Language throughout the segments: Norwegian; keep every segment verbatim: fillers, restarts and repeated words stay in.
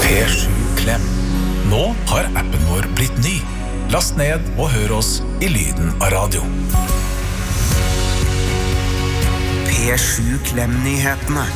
P sju Klem. Nå har appen vår blitt ny. Last ned og hør oss i lyden av radio. P sju Klem-nyhetene.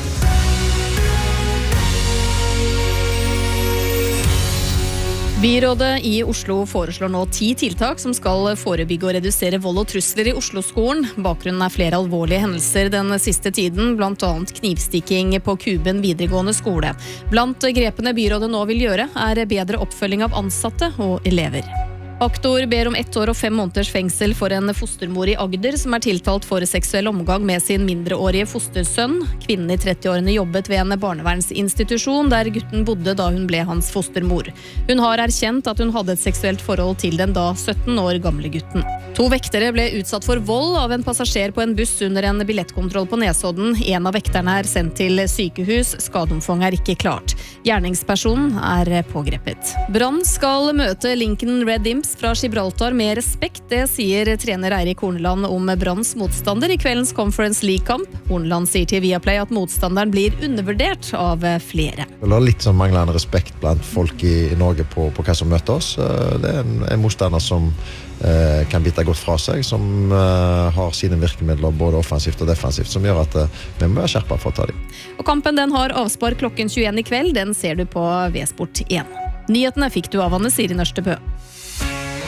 Byrådet i Oslo foreslår nå ti tiltak som skal forebygge og redusere vold og trusler i Oslo-skolen. Bakgrunnen er flere alvorlige hendelser den siste tiden, blant annet knivstikking på Kuben videregående skole. Blant grepene byrådet nå vil gjøre er bedre oppfølging av ansatte og elever. Aktor ber om ett år og fem måneders fengsel for en fostermor i Agder som er tiltalt for seksuell omgang med sin mindreårige fostersønn. Kvinnen i trettiårene jobbet ved en barnevernsinstitusjon der gutten bodde da hun ble hans fostermor. Hun har erkjent at hun hadde et seksuelt forhold til den da sytten år gamle gutten. To vektere ble utsatt for vold av en passasjer på en buss under en billettkontroll på Nesodden. En av vekterne er sendt til sykehus. Skadeomfang er ikke klart. Gjerningspersonen er pågrepet. Brann skal møte Lincoln Red Imps fra Gibraltar med respekt, det sier trener Eirik Horneland om Branns motstander i kveldens Conference League-kamp. Horneland sier til Viaplay at motstanderen blir undervurdert av flere. Det er litt sånn manglende respekt blant folk i, i Norge på, på hva som møter oss. Det er en, en motstander som eh, kan bite godt fra seg, som eh, har sine virkemidler både offensivt og defensivt, som gjør at eh, vi må være skjerpet for å ta dem. Og kampen den har avspar klokken tjueen i kveld, den ser du på V-Sport én. Nyhetene fikk du av Anne Siri Nørstebø.